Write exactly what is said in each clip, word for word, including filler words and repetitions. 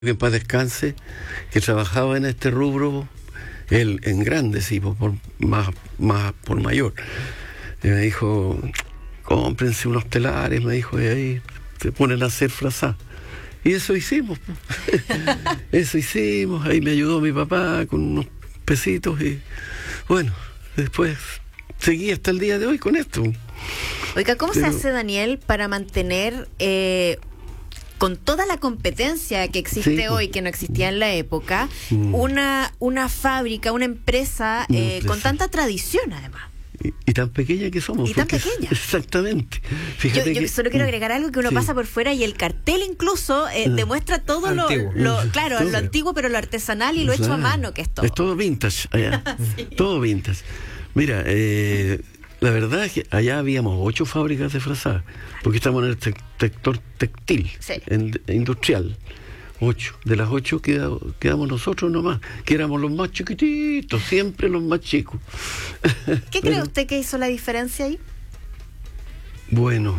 que en paz descanse, que trabajaba en este rubro, él en grande, sí, por, por más, más por mayor. Y me dijo, cómprense unos telares, me dijo, y ahí se ponen a hacer frazada. Y eso hicimos, eso hicimos, ahí me ayudó mi papá con unos pesitos y bueno, después seguí hasta el día de hoy con esto. Oiga, ¿cómo Pero, se hace, Daniel, para mantener, eh, con toda la competencia que existe sí, hoy, que no existía en la época, mm. una, una fábrica, una empresa, Una eh, empresa. con tanta tradición además? Y, y tan pequeña que somos. Y tan porque- pequeña. Exactamente. Yo, Fíjate yo que, solo quiero agregar algo que uno sí. pasa por fuera y el cartel incluso eh, Mm. demuestra todo lo, Antiguo. lo, claro, Todo. lo antiguo, pero lo artesanal y lo hecho a Claro. mano, que es todo. Es todo vintage allá. Todo vintage. Mira, eh, la verdad es que allá habíamos ocho fábricas de frazadas, porque estamos en el te- sector textil, Sí. en- industrial. Ocho. De las ocho queda- quedamos nosotros nomás, que éramos los más chiquititos, siempre los más chicos. ¿Qué cree usted que hizo la diferencia ahí? Bueno,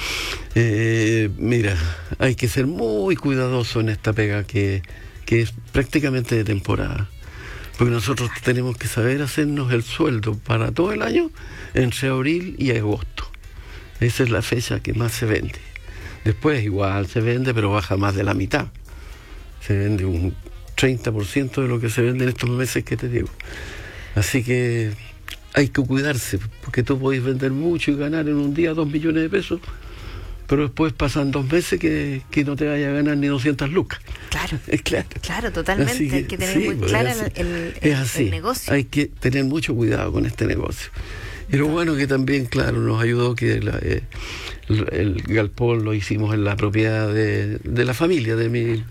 eh, mira, hay que ser muy cuidadoso en esta pega que, que es prácticamente de temporada. Porque nosotros tenemos que saber hacernos el sueldo para todo el año entre abril y agosto. Esa es la fecha que más se vende. Después igual se vende, pero baja más de la mitad. Se vende un treinta por ciento de lo que se vende en estos meses que te digo. Así que hay que cuidarse, porque tú podés vender mucho y ganar en un día dos millones de pesos, pero después pasan dos meses que, que no te vaya a ganar ni doscientas lucas. Claro. Claro. Claro, totalmente. Así Hay que tener sí, muy pues, clara es así. el, el- Es así. el negocio. Hay que tener mucho cuidado con este negocio. Y lo bueno que también, claro, nos ayudó que la, eh, el, el galpón lo hicimos en la propiedad de, de la familia, de mi...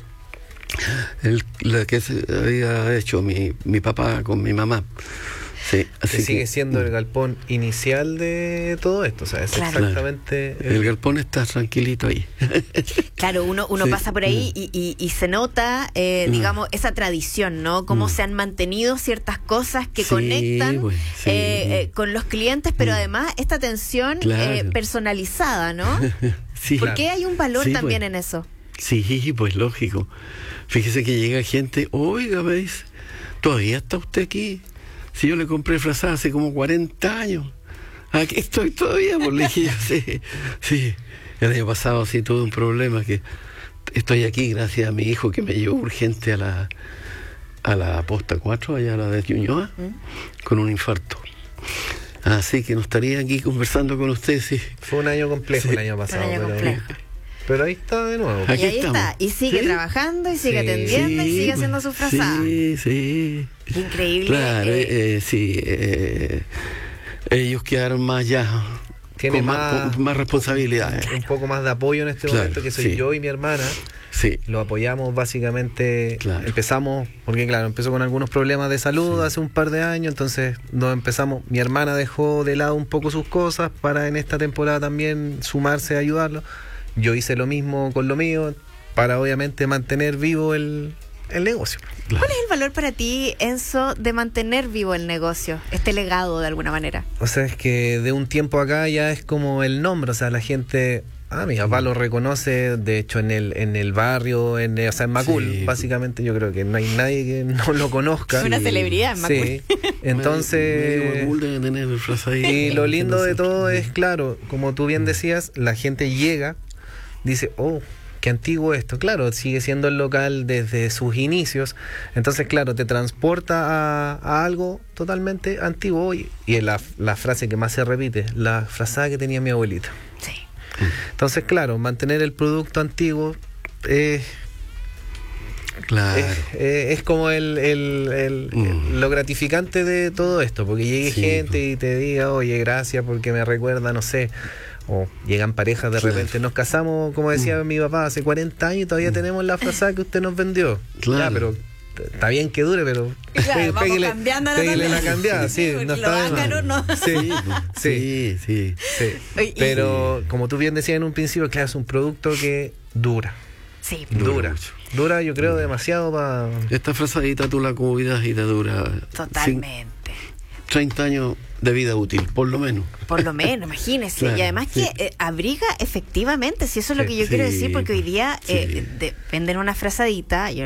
El, la que se había hecho mi, mi papá con mi mamá. Sí, así Que sigue que, siendo el galpón inicial de todo esto, o sea, es Claro. exactamente el galpón está tranquilito ahí. Claro, uno, uno Sí. pasa por ahí y, y, y se nota, eh, Mm. digamos, esa tradición, ¿no? Cómo Mm. se han mantenido ciertas cosas que Sí, conectan pues, sí. eh, eh, con los clientes, pero Mm. además esta atención Claro. eh, personalizada, ¿no? Sí. Porque hay un valor Sí, también pues. en eso. Sí, pues lógico. Fíjese que llega gente, oiga, me dice, ¿todavía está usted aquí? Si yo le compré frazada hace como cuarenta años. Aquí estoy todavía, pues le dije yo, sí, sí. El año pasado sí tuve un problema, que estoy aquí gracias a mi hijo que me llevó urgente a la a la posta cuatro, allá a la de Ñuñoa, ¿Mm? con un infarto. Así que no estaría aquí conversando con usted, sí. Fue un año complejo Sí. el año pasado. Un año pero, complejo. pero ahí está de nuevo. Aquí y ahí estamos. está. Y sigue Sí. trabajando y sigue Sí. atendiendo y Sí, sigue pues, haciendo su frazada. Sí, sí. Increíble. Claro, eh, eh, eh, sí. eh, ellos quedaron más ya, Tiene con más, más- con más responsabilidades. Un poco más de apoyo en este Claro, momento, que soy sí. yo y mi hermana. Sí, Lo apoyamos básicamente, Claro. empezamos, porque claro, empezó con algunos problemas de salud Sí. hace un par de años, entonces nos empezamos, mi hermana dejó de lado un poco sus cosas para en esta temporada también sumarse a ayudarlo. Yo hice lo mismo con lo mío, para obviamente mantener vivo el, el negocio. claro. ¿Cuál es el valor para ti, Enzo, de mantener vivo el negocio, este legado de alguna manera? O sea, es que de un tiempo acá ya es como el nombre, o sea, la gente... Ah, mi papá lo reconoce, de hecho, en el en el barrio, en, o sea, en Macul, Sí. básicamente yo creo que no hay nadie que no lo conozca. Es una celebridad en Macul. Sí, entonces... Medio Macul debe tener frazadita, Y lo lindo no de sé. todo es, claro, como tú bien decías, la gente llega, dice, oh, qué antiguo esto. Claro, sigue siendo el local desde sus inicios. Entonces, claro, te transporta a, a algo totalmente antiguo. Y, y es la, la frase que más se repite, la frazada que tenía mi abuelita. Sí. Entonces, claro, mantener el producto antiguo es... Claro. Es, eh, es como el, el- el- Mm. lo gratificante de todo esto, porque llegue Sí, gente pues. y te diga, oye, gracias porque me recuerda, no sé, o llegan parejas de Claro. repente, nos casamos, como decía Mm. mi papá, hace cuarenta años y todavía tenemos la frazada que usted nos vendió. Claro. Ya, pero t- está bien que dure, pero Claro, pe- vamos pégale- cambiando la pégale la tonalidad. cambiada, sí, Porque no lo está de más. ácaro no. Sí, Sí, pues, sí, sí, sí. sí. Oye, y- Pero como tú bien decías en un principio, claro, es un producto que dura, Sí. Dura dura, mucho. dura yo creo demasiado para... Esta frazadita tú la cuidas y te dura. Totalmente. treinta años de vida útil, por lo menos. Por lo menos, imagínese. Claro, y además sí. que eh, abriga efectivamente, si eso es lo Sí, que yo sí, quiero decir, porque hoy día eh, sí. de- venden una frazadita, yo